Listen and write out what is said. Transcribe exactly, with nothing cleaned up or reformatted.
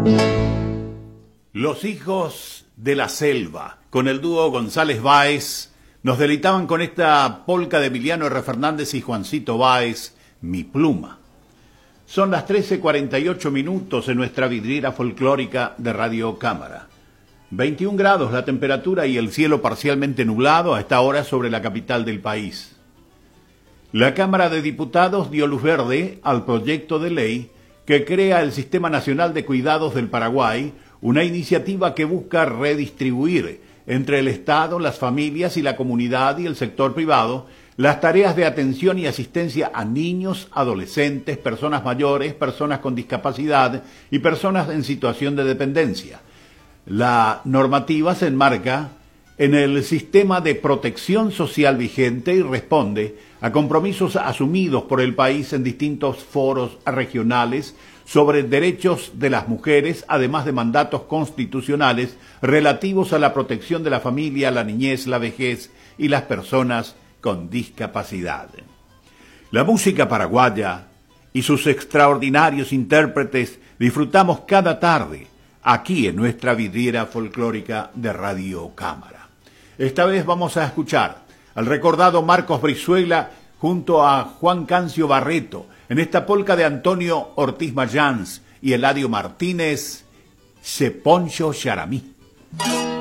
Los hijos de la selva, con el dúo González Báez, nos deleitaban con esta polca de Emiliano R. Fernández y Juancito Báez, Mi Pluma. Son las trece cuarenta y ocho minutos en nuestra vidriera folclórica de Radio Cámara. veintiún grados la temperatura y el cielo parcialmente nublado a esta hora sobre la capital del país. La Cámara de Diputados dio luz verde al proyecto de ley que crea el Sistema Nacional de Cuidados del Paraguay, una iniciativa que busca redistribuir entre el Estado, las familias y la comunidad y el sector privado las tareas de atención y asistencia a niños, adolescentes, personas mayores, personas con discapacidad y personas en situación de dependencia. La normativa se enmarca en el sistema de protección social vigente y responde a compromisos asumidos por el país en distintos foros regionales sobre derechos de las mujeres, además de mandatos constitucionales relativos a la protección de la familia, la niñez, la vejez y las personas con discapacidad. La música paraguaya y sus extraordinarios intérpretes disfrutamos cada tarde aquí en nuestra vidriera folclórica de Radio Cámara. Esta vez vamos a escuchar al recordado Marcos Brizuela junto a Juan Cancio Barreto en esta polca de Antonio Ortiz Mayans y Eladio Martínez, Se Poncho Charamí.